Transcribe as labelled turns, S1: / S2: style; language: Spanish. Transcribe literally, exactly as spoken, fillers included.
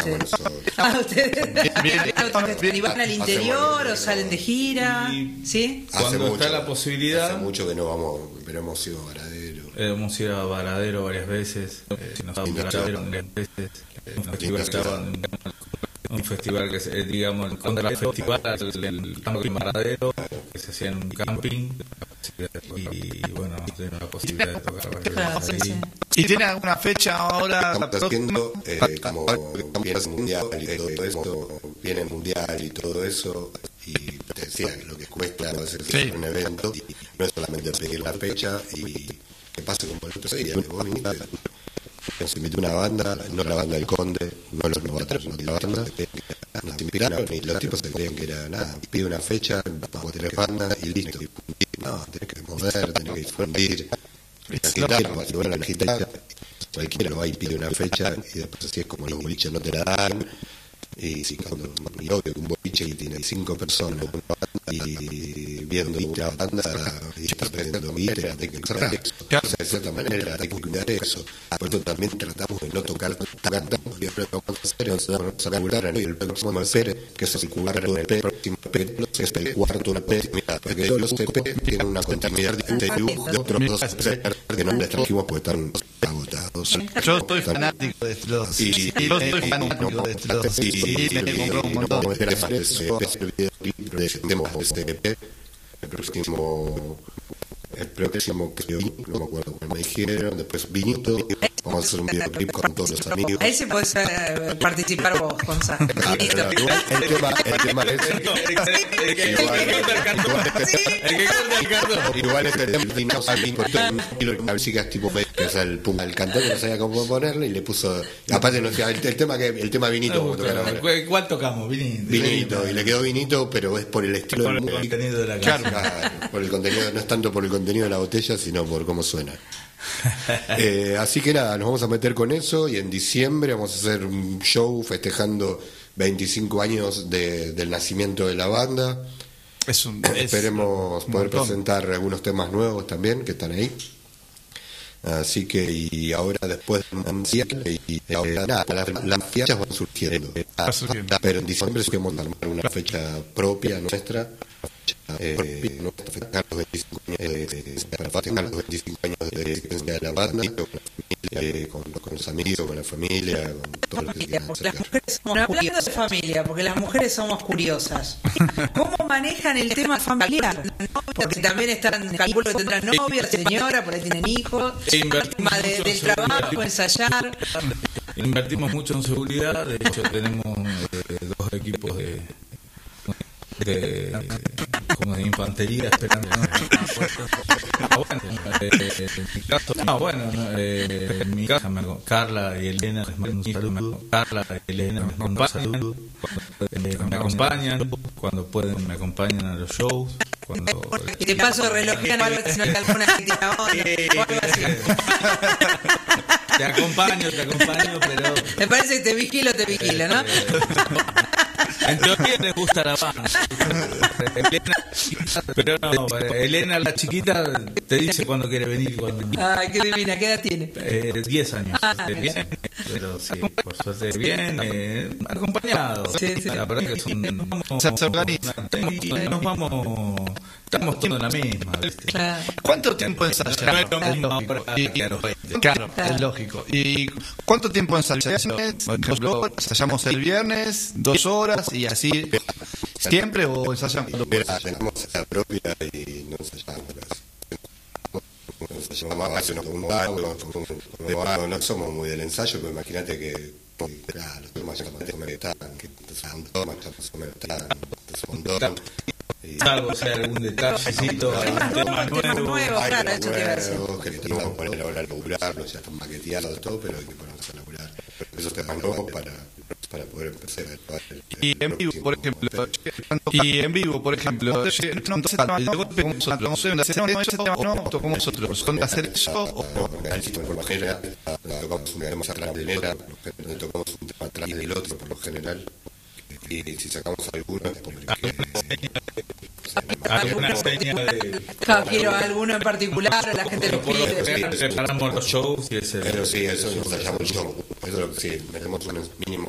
S1: ustedes?
S2: Ah,
S1: ¿ustedes?
S2: Bien, bien.
S1: ¿Y van al interior
S2: Hacemos-
S1: o salen de gira?
S3: Y-
S1: ¿Sí?
S2: Hace
S3: Cuando
S2: mucho-
S3: está la posibilidad.
S2: Hace mucho que no vamos, pero hemos ido a Varadero.
S3: Hemos ido a Varadero varias veces, eh, nos ha Varadero varias veces, eh, un festival que estaban- un festival que se, eh, digamos, el contra festival, el, el camping Varadero, que se hacía en un camping, y bueno, tenemos la posibilidad de tocar
S1: Claro,
S3: varias
S1: sí,
S3: veces
S1: sí.
S3: ahí.
S4: ¿Y tiene alguna fecha ahora?
S2: Estamos haciendo eh, como viene el mundial y todo eso, viene el mundial y todo eso, y te decía que lo que cuesta hacer
S4: Sí.
S2: un evento, y no es solamente pedir la fecha y que pase como el otro día. Vos viniste, nos invitó una banda, no la banda del Conde, no los novatos, sino la banda, nos invitaron y los tipos se creían que era nada, pide una fecha, vamos a tener banda y listo. No, tenés que mover, tenés que difundir. La guitarra, si bueno, la guitarra, cualquiera va y pide una fecha y después así es como los boliches no te la dan. Y, si cuando, y obvio que un boliche que tiene cinco personas y viendo una banda y está perdiendo guita, hay que encerrar eso. O sea, de cierta manera hay que cuidar eso. Por eso también tratamos de no tocar tanto, y después lo vamos a hacer, entonces vamos a calcular, ¿no? Y el próximo hacer, que es el cuarto del P, próximo P, es el cuarto del P, porque todos los C P tienen una continuidad de de otros dos C P que no les trajimos porque están agotados.
S4: Yo estoy fanático de los.
S2: Y,
S4: Sí, yo estoy fanático de los.
S2: y,
S4: Sí, me compró un montón.
S2: no podemos hacer eso, el videoclip, presentemos este E P, el próximo, el próximo creo, no me acuerdo cómo me dijeron, después Vinito, vamos a hacer un videoclip con todos los amigos.
S1: Ahí se puede eh, participar vos, Gonzalo.
S2: Ah,
S1: Listo.
S2: pero igual el tema, el tema es
S3: El que corta el cartón. El que corta el cartón.
S2: igual es el tema Vinito, y lo que chicas tipo que es el pum al cantor que no sabía cómo ponerle y le puso, aparte no el, el tema que el tema Vinito como tocar ahora.
S3: ¿Cuál cuál tocamos? Vinito.
S2: Vinito, y le quedó Vinito, pero es por el estilo
S3: Por
S2: del
S3: el
S2: música.
S3: contenido de la
S2: Claro,
S3: canción.
S2: claro, por el contenido, no es tanto por el contenido de la botella, sino por cómo suena. Eh, así que nada, nos vamos a meter con eso y en diciembre vamos a hacer un show festejando veinticinco años de, del nacimiento de la banda.
S4: Es un. es
S2: Esperemos
S4: un
S2: poder
S4: montón.
S2: presentar algunos temas nuevos también que están ahí. Así que, y ahora después de y, y ahora, nada, las, las fechas van surgiendo.
S4: Va surgiendo.
S2: Pero en diciembre queremos armar una fecha propia nuestra. Eh, no, para festejar los veinticinco años de, para festejar los veinticinco años de existencia de la banda, eh, con, con los amigos, con la familia, con todo lo que se quieran
S1: Las
S2: acercar.
S1: mujeres somos, hablando de familia, porque las mujeres somos curiosas. ¿Cómo manejan el tema familiar? Porque también están, calculo que tendrán novia, señora, por ahí tienen hijos,
S3: E
S1: el
S3: invertimos
S1: tema de-
S3: mucho en
S1: del trabajo,
S3: seguridad.
S1: ensayar.
S3: Invertimos mucho en seguridad, de hecho tenemos eh, dos equipos de, de como de infantería esperando, ¿no? Ah, bueno, eh, en mi caso, no, bueno, no, eh, en mi casa me, Carla y Elena les mando un saludo, Carla y Elena les mando un saludo, eh, me acompañan, cuando pueden me acompañan a los shows, cuando
S1: Y te paso de reloj, no algo si no hay alguna que tira onda, o algo así.
S3: te acompaño, te acompaño, pero
S1: Me parece que te vigilo, te vigilo, ¿no?
S3: en teoría les gusta la banda. Elena, pero no, Elena la chiquita te dice cuando quiere venir y cuando no.
S1: Ay, qué divina, ¿qué edad tiene?
S3: Eh, diez años.
S1: Ah,
S3: Eh, bien, pero sí, por suerte bien, eh, acompañado.
S1: Sí, sí.
S3: La verdad que son.
S4: Se- se organiza.
S3: Y nos vamos. Estamos todos en la misma. ¿viste?
S1: Claro.
S4: ¿Cuánto tiempo ensayan?
S3: No es lo mismo
S4: Y-
S3: ahora
S4: y-
S3: que a los veinte.
S4: Claro, es lógico. ¿Y cuánto tiempo ensayan? Por ejemplo, ensayamos el viernes, dos horas y así. ¿Siempre o ensayan cuando
S2: Mira, tenemos la propia y no ensayamos. No ensayamos más, no, un vago, un- un vago, no somos muy del ensayo, pero imagínate que, que, claro, los temas ya me están, que son un montón, ya más o menos están, es un montón. Y-
S3: Salvo sea algún detallecito, algún
S1: Temas
S3: tema
S1: nuevos, temas
S3: nuevo.
S1: nuevos,
S2: Hay
S1: claro,
S2: los
S1: eso te iba a decir.
S2: nuevos que le tenemos que poner ahora a laburarlos, ya están maqueteados todo, pero hay que ponerlos a laburar. Esos temas nuevos para, para poder empezar a grabar el-
S4: Y en vivo, por ejemplo, y en vivo, por ejemplo, no, entonces, de golpe, como nosotros, no sé, no, ese tema no, tocamos nosotros, ¿son hacer eso o
S2: No, por lo general, tocamos una tenemos atrás de Elena, donde tocamos un tema atrás del otro, por lo general. Y si sacamos alguno es porque
S3: Alguna seña de.
S1: Claro, quiero alguno en particular, la gente lo
S3: Por lo
S1: pide.
S3: general separamos los shows y ese.
S2: pero sí, eso nos hallamos el show. Eso es lo que sí, metemos un mínimo